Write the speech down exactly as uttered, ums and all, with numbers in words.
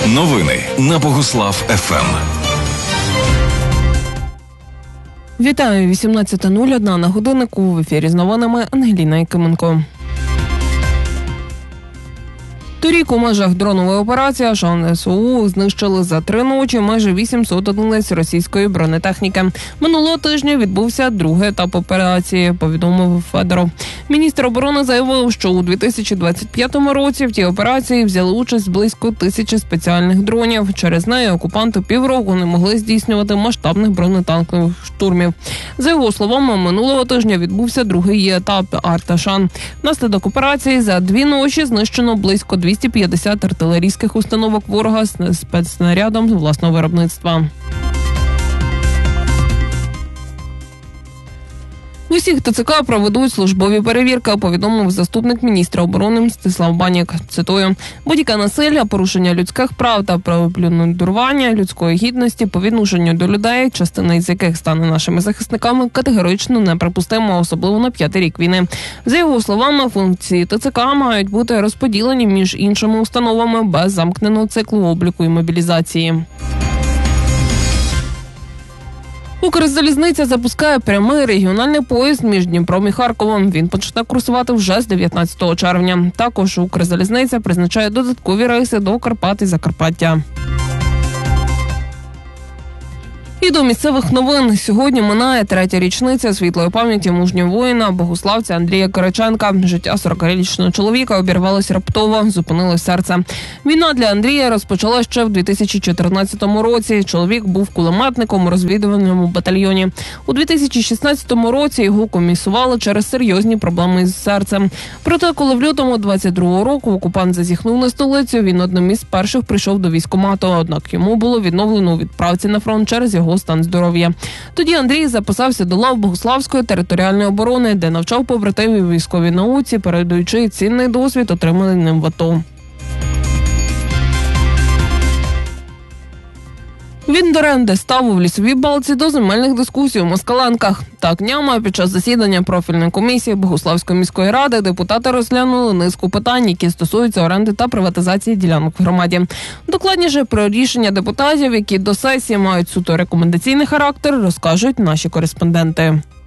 Новини на Богуслав еф ем. Вітаю, вісімнадцята нуль одна на годиннику. В ефірі з новинами Ангеліна Якименко. Торік у межах дронової операції аж ен ес у знищили за три ночі майже вісімсот одиниць російської бронетехніки. Минулого тижня відбувся другий етап операції, повідомив Федоров. Міністр оборони заявив, що у дві тисячі двадцять п'ятому році в тій операції взяли участь близько тисячі спеціальних дронів. Через неї окупанти півроку не могли здійснювати масштабних бронетанкових штурмів. За його словами, минулого тижня відбувся другий етап Арташан. Внаслідок операції за дві ночі знищено близько двісті п'ятдесят артилерійських установок ворога з спецснарядом власного виробництва. В усіх те це ка проведуть службові перевірки, повідомив заступник міністра оборони Мстислав Банік. Цитую: «Будь-яке насилля, порушення людських прав та плюндрування людської гідності по відношенню до людей, частина з яких стане нашими захисниками, категорично неприпустимо, особливо на п'ятий рік війни». За його словами, функції те це ка мають бути розподілені між іншими установами без замкненого циклу обліку і мобілізації. Укрзалізниця запускає прямий регіональний поїзд між Дніпром і Харковом. Він почне курсувати вже з дев'ятнадцятого червня. Також Укрзалізниця призначає додаткові рейси до Карпат і Закарпаття. І до місцевих новин. Сьогодні минає третя річниця світлої пам'яті мужнього воїна, богуславця Андрія Кириченка. Життя сорокарічного чоловіка обірвалося раптово, зупинилось серце. Війна для Андрія розпочалася ще в дві тисячі чотирнадцятому році. Чоловік був кулеметником у розвідувальному батальйоні. У дві тисячі шістнадцятому році його комісували через серйозні проблеми з серцем. Проте, коли в лютому двадцять другого року окупант зазіхнув на столицю, він одним із перших прийшов до військкомату. Однак йому було відновлено у відправці на фронт через його стан здоров'я. Тоді Андрій записався до лав Богуславської територіальної оборони, де навчав побратимів військовій науці, передаючи цінний досвід, отриманий ним в АТО. Від оренди ставу в Лісовій Балці до земельних дискусій у Москаленках. Так днями під час засідання профільної комісії Богуславської міської ради депутати розглянули низку питань, які стосуються оренди та приватизації ділянок в громаді. Докладніше про рішення депутатів, які до сесії мають суто рекомендаційний характер, розкажуть наші кореспонденти.